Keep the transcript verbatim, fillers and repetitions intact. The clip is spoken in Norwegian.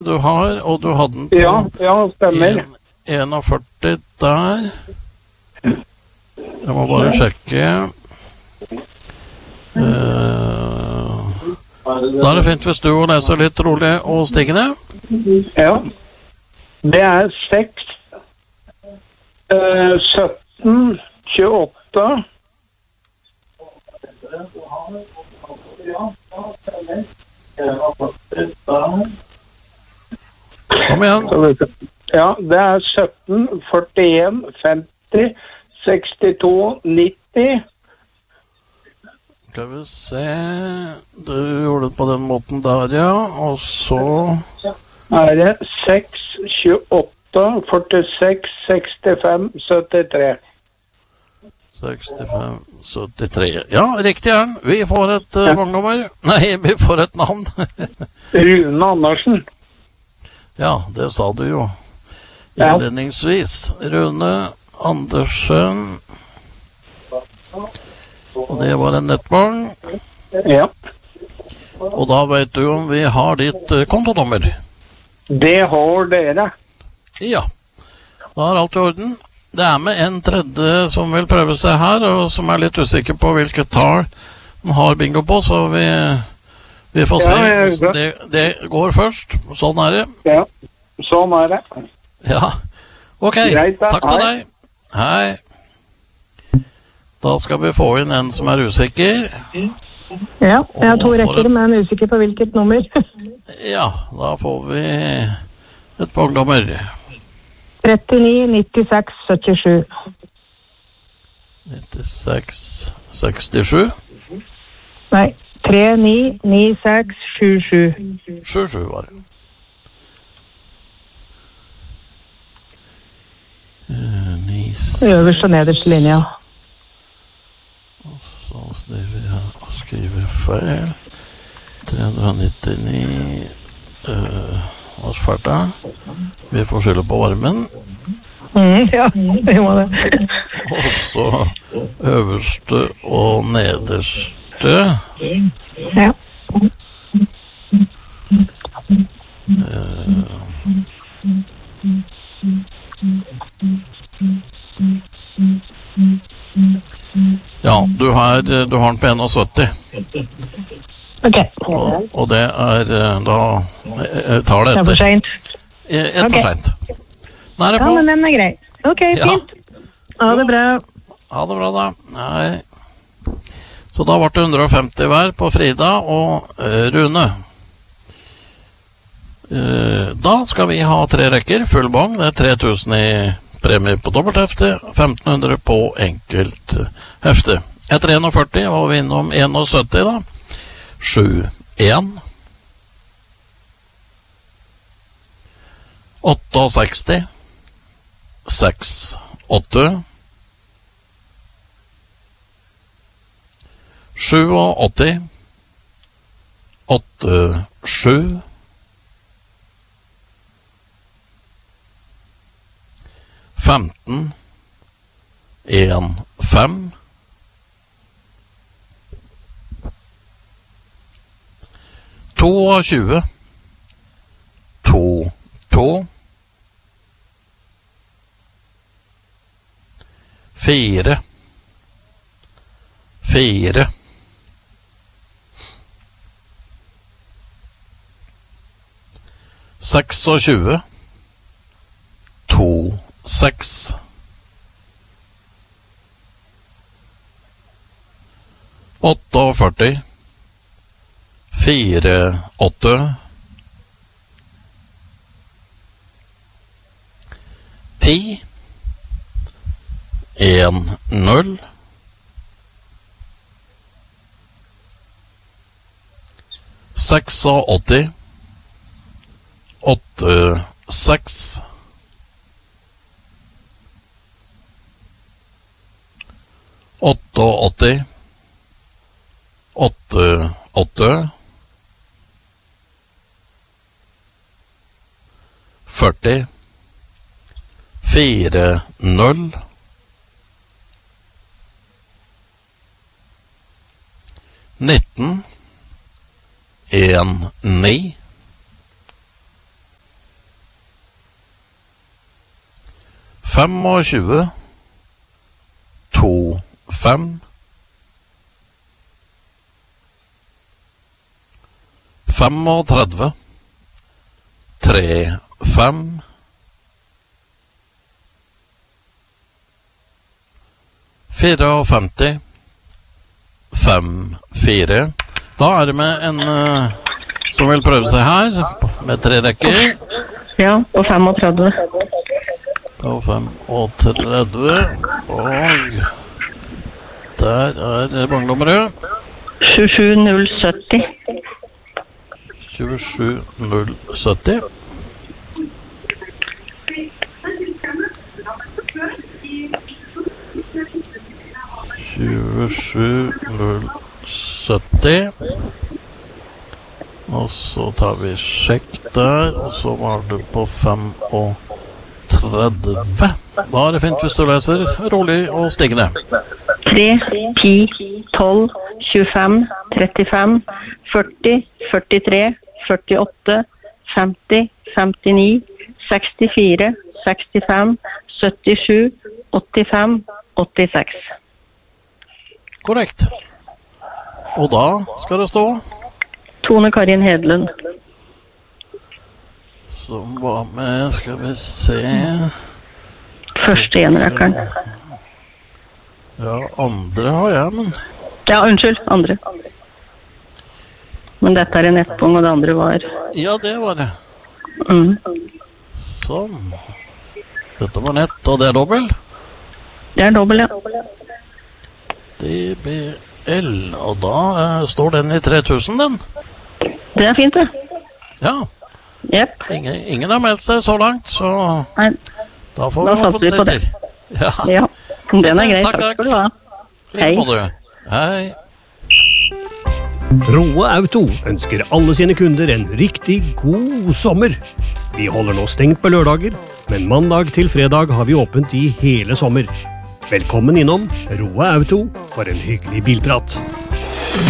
du har, og du hadde den på Ja, ja, stemmer. en- førti der. Jeg må bare sjekke. Uh, da er det fint hvis du leser litt rolig og stikkende. Ja. Det er seks, uh, sytten, tjueåtte. Kom igjen. Ja, det er sytten, førtien, femti, sekstito, nitti. Skal vi se. Du gjorde det på den måten der, ja. Og så er det seks, tjueåtte, førtiseks, sekstifem, syttitre. sekstifem, syttitre. Ja, riktig er den. Vi får et uh, vognummer. Nei, vi får et navn. Rune Andersen. Ja, det sa du jo innledningsvis. Rune Andersen. Og det var en nettbank. Ja. Og da vet du om vi har ditt uh, kontonummer. Det har dere. Ja. Da er alt i orden. Det er med en tredje som vil prøve seg her, og som er litt usikker på hvilket tall den har bingo på, så vi, vi får se ja, hvordan det, det går først. Sånn er det. Ja, sånn er det. Ja, ok. Greit, da. Takk til Hei. deg. Hei. Da skal vi få inn en som er usikker. Ja, jeg har to Og for rekker, et- men usikker på hvilket nummer. Ja, da får vi et vognummer. trettini, nittiseks, syttisju. nittiseks sekstisju. Nei, trettini, nittiseks, syttisju. syttisju var det. Eh, ni, Øverst og nederst linja. så skriver jeg og skriver feil. tre hundre nittini uh, hva er det? Vi får skylde på varmen. Mm, ja, det må det. Og så øverste og nederste. Ja. Eh, ja, du har, du har den på syttién. Ok. Og, og det er eh, da jeg tar det Det er for etter. sent. Et for Ok. sent. Nå er det Ja, på. men den er grei. Ok, Ja. fint. Ha det bra. Ha det bra, da. Nei. Så da ble det hundre og femti hver på Frida og eh, Rune. Eh, da skal vi ha tre rekker, full bong. Det er tre tusen i premie på dobbelthefte, femten hundre på enkelthefte. Etter førtien var vi innom syttién da. sju én. seksti. seks åtte. åtti sju. åtte sju. femten. en fem. tjue. to to. fire. fire. tjue. to seks. førti. fire åtte. ti. en null. åtti. åtte seks. åtti. åtte åtte. førti. fire null. nitten. en ni. tjuefem, to fem, trettien, tre fem, femtifire, fem fire. Da er det med en uh, som vil prøve seg her, med tre rekker. Ja, og femogtredve. Og femogtredve, og der er banknummeret. tjuesju null sytti. tjuesju null sytti. tjuesju null sytti. Og så tar vi sjekk der, og så var du på femogtredve. Da er det fint hvis du leser rolig og stigende. tre, ti, tolv, tjuefem, trettifem, førti, førtitre, førtiåtte, femti, femtini, sekstifire, sekstifem, syttisju, åttifem, åttiseks. Korrekt. Og da skal det stå Tone Karin Hedlund. som var med, skal vi se. Første enrekkeren. Ja, andre har jeg, men Ja, unnskyld, andre. Men dette er en nettpung, og det andre var... ja, det var det. Mm. Sånn. Dette var nett, og det er dobbel. Det er dobbelt, ja. D B L, og da eh, står den i tre tusen, den. Det er fint, det. Ja, Jepp. ingen, ingen har meldt seg så langt, så Nei, da får Da vi håpe satser vi på det sitter. Ja, ja. Den er grei. Takk, Takk takk. skal du ha. like Hei. måte. Hei. Roe Auto ønsker alle sine kunder en riktig god sommer. Vi holder nå stengt på lørdager, men mandag til fredag har vi åpent i hele sommer. Velkommen innom Roe Auto for en hyggelig bilprat.